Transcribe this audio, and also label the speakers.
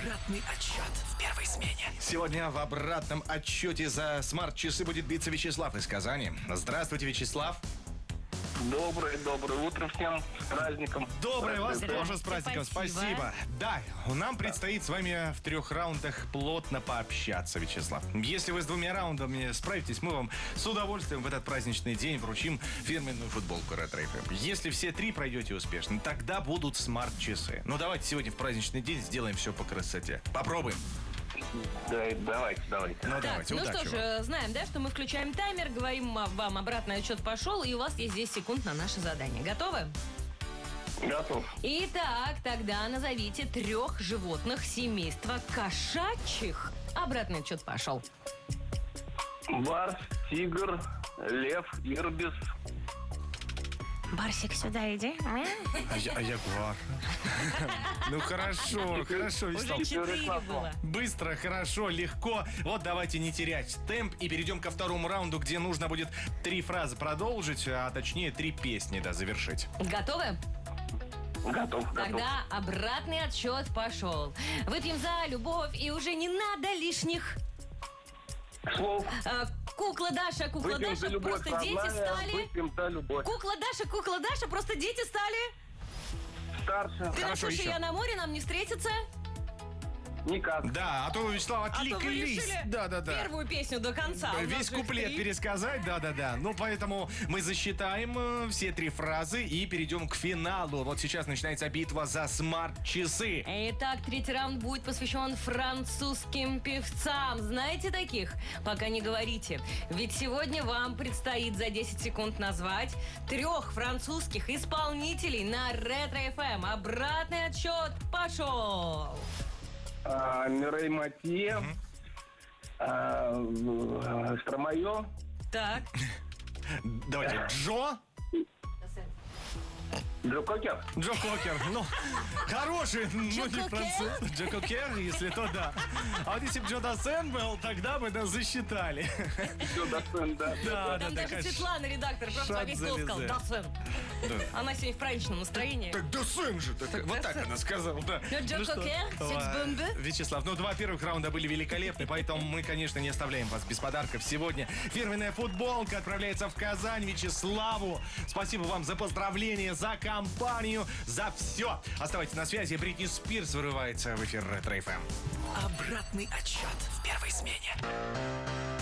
Speaker 1: Обратный отсчет в первой смене.
Speaker 2: Сегодня в обратном отчете за смарт-часы будет биться Вячеслав из Казани. Здравствуйте, Вячеслав.
Speaker 3: Доброе утро всем, с праздником.
Speaker 2: Доброе, вас
Speaker 3: Здравствуйте.
Speaker 2: тоже с праздником,
Speaker 4: Спасибо.
Speaker 2: спасибо. Да, нам предстоит с вами в 3 раундах плотно пообщаться, Вячеслав. Если вы с 2 раундами справитесь, мы вам с удовольствием в этот праздничный день вручим фирменную футболку Ретро FM. Если все 3 пройдете успешно, тогда будут смарт-часы. Ну давайте сегодня в праздничный день сделаем все по красоте. Попробуем.
Speaker 3: Да, давайте.
Speaker 2: Ну
Speaker 4: Так,
Speaker 2: давайте,
Speaker 4: ну
Speaker 2: удачи
Speaker 4: что
Speaker 2: вам.
Speaker 4: ж, знаем, да, что мы включаем таймер, говорим вам, обратный отчет пошел, и у вас есть 10 секунд на наше задание. Готовы?
Speaker 3: Готов.
Speaker 4: Итак, тогда назовите 3 животных семейства кошачьих. Обратный отчет пошел.
Speaker 3: Барс, тигр, лев, ирбис.
Speaker 4: Барсик, сюда иди.
Speaker 2: А ягуар. Ну хорошо, Вячеслав.
Speaker 4: Уже 4 было.
Speaker 2: Быстро, хорошо, легко. Вот давайте не терять темп и перейдем ко второму раунду, где нужно будет 3 фразы продолжить, а точнее 3 песни, завершить.
Speaker 4: Готовы?
Speaker 3: Готов.
Speaker 4: Тогда обратный отсчет пошел. Выпьем за любовь, и уже не надо лишних.
Speaker 3: Слов.
Speaker 4: Кукла Даша,
Speaker 3: Выпьем за любовь,
Speaker 4: просто дети
Speaker 3: родная,
Speaker 4: стали.
Speaker 3: выпьем за любовь.
Speaker 4: Кукла Даша, просто дети стали.
Speaker 3: Старше.
Speaker 4: Ты на
Speaker 2: Хорошо,
Speaker 4: суше,
Speaker 2: еще.
Speaker 4: я на море, нам не встретиться.
Speaker 3: Никак.
Speaker 2: Да, а то у Вячеслава
Speaker 4: А то вы
Speaker 2: откликались.
Speaker 4: решили
Speaker 2: Да.
Speaker 4: первую песню до конца. У нас
Speaker 2: Весь
Speaker 4: же их
Speaker 2: куплет
Speaker 4: 3.
Speaker 2: пересказать, да. Ну, поэтому мы засчитаем все 3 фразы и перейдем к финалу. Вот сейчас начинается битва за смарт-часы.
Speaker 4: Итак, 3-й раунд будет посвящен французским певцам. Знаете таких? Пока не говорите. Ведь сегодня вам предстоит за 10 секунд назвать 3 французских исполнителей на Ретро-ФМ. Обратный отсчет пошел.
Speaker 3: Мирей Матье. Стромайо.
Speaker 4: Так.
Speaker 2: Давайте, Джо
Speaker 3: Джо Кокер.
Speaker 2: Кокер. Ну, хороший, но не
Speaker 4: Кокер?
Speaker 2: француз. Джо Кокер, если то да. А вот если бы Джо Дассен был, тогда бы нас засчитали.
Speaker 3: Джо Дассен, да.
Speaker 4: Там даже
Speaker 2: конечно.
Speaker 4: Светлана, редактор, просто во весь голос сказал «Дасен». Она сегодня в праздничном настроении.
Speaker 2: Так Дассен же. Вот так она сказала, да.
Speaker 4: Ну, Джо
Speaker 2: что,
Speaker 4: Кокер, секс-бомбы.
Speaker 2: Вячеслав, 2 первых раунда были великолепны, поэтому мы, конечно, не оставляем вас без подарков. Сегодня фирменная футболка отправляется в Казань Вячеславу. Спасибо вам за поздравления, за компанию, за все. Оставайтесь на связи. Бритни Спирс вырывается в эфир Ретро FM.
Speaker 1: Обратный отсчет в первой смене.